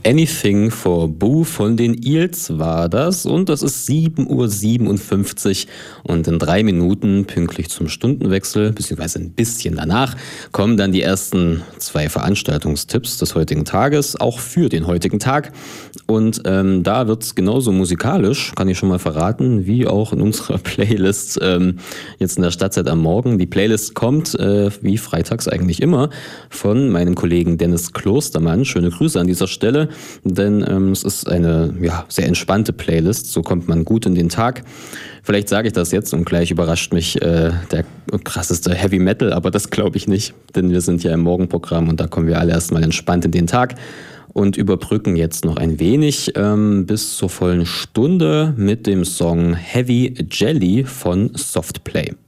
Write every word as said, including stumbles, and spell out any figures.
Anything for Boo von den Eels war das und das ist sieben Uhr siebenundfünfzig und in drei Minuten pünktlich zum Stundenwechsel, beziehungsweise ein bisschen danach, kommen dann die ersten zwei Veranstaltungstipps des heutigen Tages, auch für den heutigen Tag und ähm, da wird es genauso musikalisch, kann ich schon mal verraten, wie auch in unserer Playlist ähm, jetzt in der Stadtzeit am Morgen. Die Playlist kommt, äh, wie freitags eigentlich immer, von meinem Kollegen Dennis Klostermann. Schöne Grüße an dieser Stelle. Denn ähm, es ist eine ja, sehr entspannte Playlist, so kommt man gut in den Tag. Vielleicht sage ich das jetzt und gleich überrascht mich äh, der krasseste Heavy Metal, aber das glaube ich nicht, denn wir sind ja im Morgenprogramm und da kommen wir alle erstmal entspannt in den Tag und überbrücken jetzt noch ein wenig ähm, bis zur vollen Stunde mit dem Song Heavy Jelly von Softplay.